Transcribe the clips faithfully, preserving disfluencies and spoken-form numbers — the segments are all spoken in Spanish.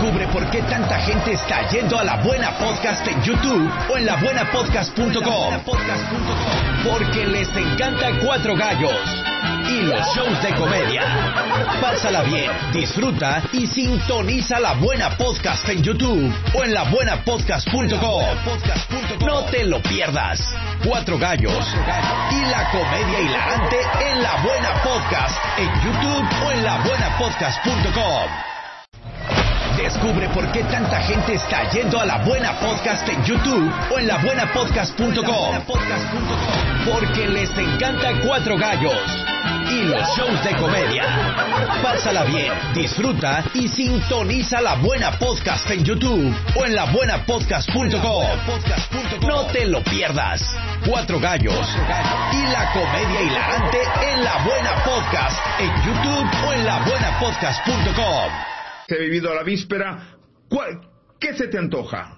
Descubre por qué tanta gente está yendo a La Buena Podcast en YouTube o en la buena podcast punto com. Porque les encanta Cuatro Gallos y los shows de comedia. Pásala bien, disfruta y sintoniza La Buena Podcast en YouTube o en la buena podcast punto com. No te lo pierdas. Cuatro Gallos y la comedia hilarante en La Buena Podcast en YouTube o en la buena podcast punto com. Descubre por qué tanta gente está yendo a La Buena Podcast en YouTube o en la buena podcast punto com. Porque les encanta Cuatro Gallos y los shows de comedia. Pásala bien, disfruta y sintoniza La Buena Podcast en YouTube o en la buena podcast punto com. No te lo pierdas. Cuatro Gallos y la comedia hilarante en La Buena Podcast en YouTube o en la buena podcast punto com. Se ha vivido a la víspera. ¿Qué se te antoja?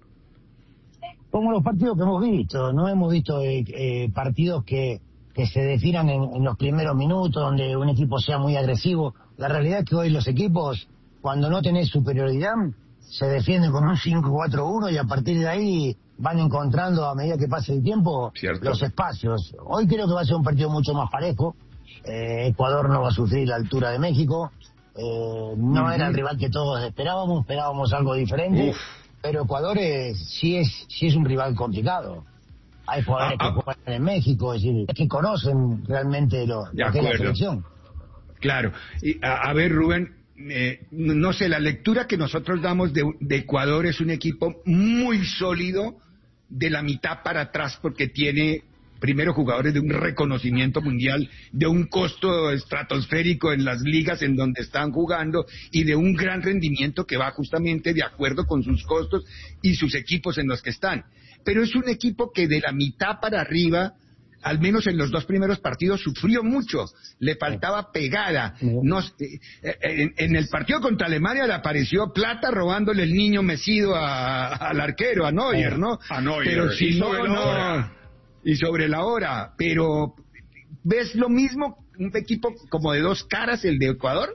Como los partidos que hemos visto, no hemos visto eh, eh, partidos que, que se definan en, en los primeros minutos, donde un equipo sea muy agresivo. La realidad es que hoy los equipos, cuando no tenés superioridad, se defienden con un cinco cuatro uno y a partir de ahí van encontrando, a medida que pase el tiempo, Cierto. los espacios. Hoy creo que va a ser un partido mucho más parejo. Eh, Ecuador no va a sufrir la altura de México. Eh, no uh-huh. era el rival que todos esperábamos, esperábamos algo diferente, Uf. pero Ecuador es, sí es sí es un rival complicado. Hay jugadores ah, que juegan en México, es decir, que conocen realmente lo, lo que es la selección. Claro, y a, a ver, Rubén, eh, no sé, la lectura que nosotros damos de, de Ecuador es un equipo muy sólido de la mitad para atrás, porque tiene primero jugadores de un reconocimiento mundial, de un costo estratosférico en las ligas en donde están jugando y de un gran rendimiento que va justamente de acuerdo con sus costos y sus equipos en los que están. Pero es un equipo que de la mitad para arriba, al menos en los dos primeros partidos, sufrió mucho, le faltaba pegada. Nos, eh, en, en el partido contra Alemania le apareció Plata robándole el niño mecido a, al arquero, a Neuer, ¿no? A Neuer. Pero si no, no... Y sobre la hora, pero ¿ves lo mismo un equipo como de dos caras el de Ecuador?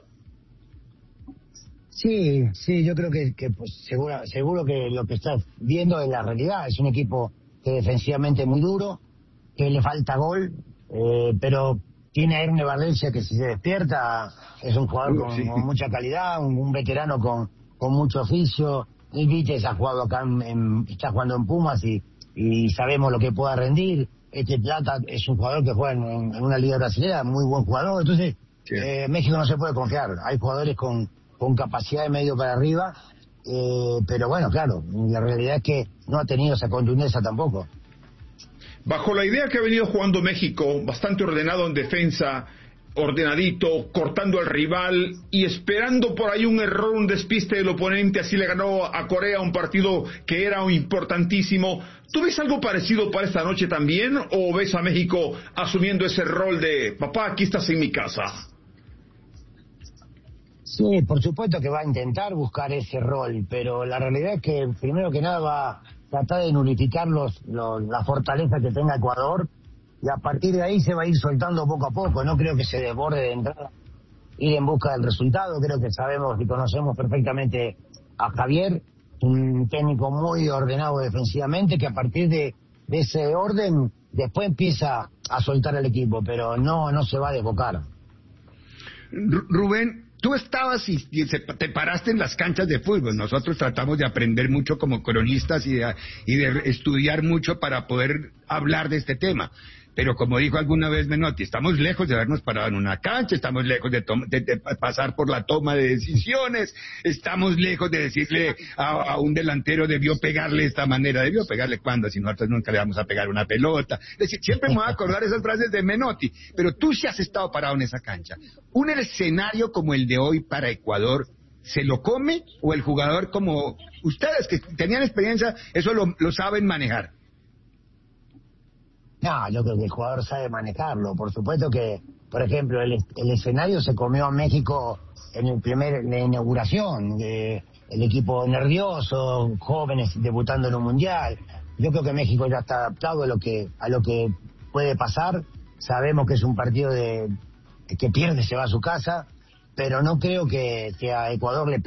Sí, sí, yo creo que, que pues, seguro, seguro que lo que estás viendo es la realidad. Es un equipo que defensivamente es muy duro, que le falta gol, eh, pero tiene a Erne Valencia que si se despierta es un jugador con, sí. con mucha calidad, un, un veterano con, con mucho oficio. El Vites ha jugado acá, en, en, está jugando en Pumas y y sabemos lo que pueda rendir. Este Plata es un jugador que juega en, en una liga brasileña, muy buen jugador. Entonces, sí. eh, México no se puede confiar. Hay jugadores con, con capacidad de medio para arriba, eh, pero bueno, claro, la realidad es que no ha tenido esa contundencia tampoco. Bajo la idea que ha venido jugando México, bastante ordenado en defensa, ordenadito, cortando al rival y esperando por ahí un error, un despiste del oponente, así le ganó a Corea un partido que era importantísimo. ¿Tú ves algo parecido para esta noche también o ves a México asumiendo ese rol de papá, aquí estás en mi casa? Sí, por supuesto que va a intentar buscar ese rol, pero la realidad es que primero que nada va a tratar de nulificar los, los, la fortaleza que tenga Ecuador y a partir de ahí se va a ir soltando poco a poco. No creo que se desborde de entrada, ir en busca del resultado. Creo que sabemos y conocemos perfectamente a Javier, un técnico muy ordenado defensivamente, que a partir de, de ese orden después empieza a soltar el equipo, pero no no se va a desbocar. Rubén, tú estabas y, y se, te paraste en las canchas de fútbol. Nosotros tratamos de aprender mucho como cronistas y de, y de estudiar mucho para poder hablar de este tema. Pero como dijo alguna vez Menotti, estamos lejos de habernos parado en una cancha, estamos lejos de, de, de pasar por la toma de decisiones, estamos lejos de decirle a, a un delantero debió pegarle de esta manera, debió pegarle cuando, si nosotros nunca le vamos a pegar una pelota. Es decir, siempre me voy a acordar esas frases de Menotti, pero tú sí has estado parado en esa cancha. Un escenario como el de hoy para Ecuador, ¿se lo come o el jugador como ustedes que tenían experiencia, eso lo, lo saben manejar? No, yo creo que el jugador sabe manejarlo. Por supuesto que, por ejemplo, el, el escenario se comió a México en el primer, en la inauguración. Eh, el equipo nervioso, jóvenes debutando en un mundial. Yo creo que México ya está adaptado a lo que a lo que puede pasar. Sabemos que es un partido de que pierde se va a su casa, pero no creo que, que a Ecuador le